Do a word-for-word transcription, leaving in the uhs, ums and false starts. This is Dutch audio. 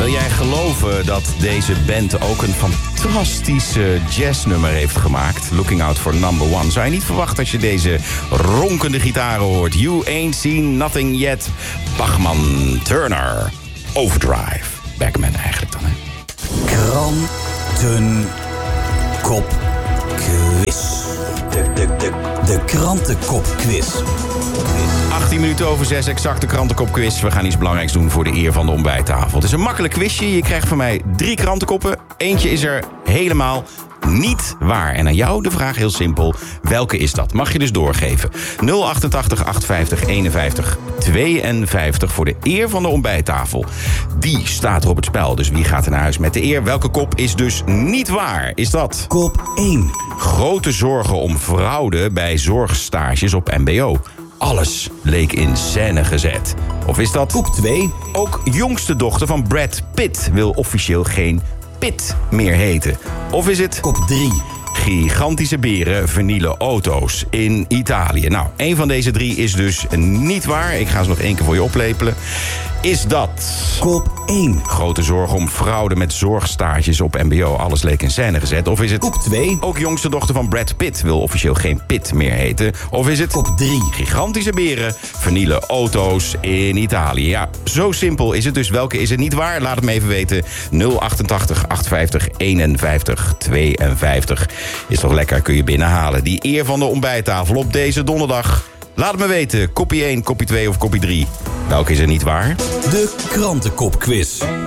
Wil jij geloven dat deze band ook een fantastische jazznummer heeft gemaakt? Looking Out for Number One. Zou je niet verwachten als je deze ronkende gitaren hoort? You Ain't Seen Nothing Yet. Bachman Turner. Overdrive. Backman eigenlijk dan, hè? Krantenkop quiz. De, de, de, de krantenkop quiz. achttien minuten over zes, exacte krantenkopquiz. We gaan iets belangrijks doen voor de eer van de ontbijttafel. Het is een makkelijk quizje. Je krijgt van mij drie krantenkoppen. Eentje is er helemaal niet waar. En aan jou de vraag heel simpel. Welke is dat? Mag je dus doorgeven. nul achtentachtig achtenvijftig eenenvijftig tweeënvijftig voor de eer van de ontbijttafel. Die staat er op het spel. Dus wie gaat er naar huis met de eer? Welke kop is dus niet waar? Is dat? Kop één. Grote zorgen om fraude bij zorgstages op M B O. Alles leek in scène gezet. Of is dat... Kop twee. Ook jongste dochter van Brad Pitt wil officieel geen Pitt meer heten. Of is het... Kop drie. Gigantische beren vernielen auto's in Italië. Nou, één van deze drie is dus niet waar. Ik ga ze nog één keer voor je oplepelen. Is dat... Kop één. Grote zorg om fraude met zorgstages op M B O. Alles leek in scène gezet. Of is het... Kop twee. Ook jongste dochter van Brad Pitt wil officieel geen Pitt meer heten. Of is het... Kop drie. Gigantische beren vernielen auto's in Italië. Ja, zo simpel is het dus. Welke is het niet waar? Laat het me even weten. nul achtentachtig achtenvijftig eenenvijftig tweeënvijftig. Is toch lekker, kun je binnenhalen. Die eer van de ontbijttafel op deze donderdag. Laat het me weten. Kopie één, kopie twee of kopie drie. Welke is er niet waar? De krantenkop quiz.